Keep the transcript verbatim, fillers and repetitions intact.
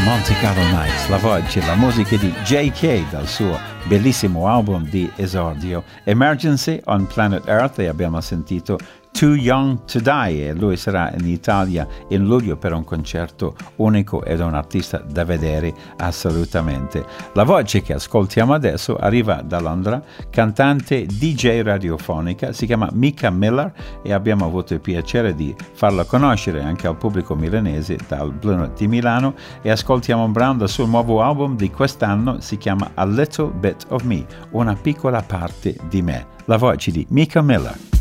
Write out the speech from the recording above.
Monte Carlo Nights, la voce, la musica di J K dal suo bellissimo album di esordio Emergency on Planet Earth, e abbiamo sentito Too Young to Die, e lui sarà in Italia in luglio per un concerto unico ed un artista da vedere assolutamente. La voce che ascoltiamo adesso arriva da Londra, cantante D J radiofonica, si chiama Mika Miller e abbiamo avuto il piacere di farla conoscere anche al pubblico milanese dal Blue Note di Milano, e ascoltiamo un brano dal suo nuovo album di quest'anno, si chiama A Little Bit of Me, una piccola parte di me. La voce di Mika Miller.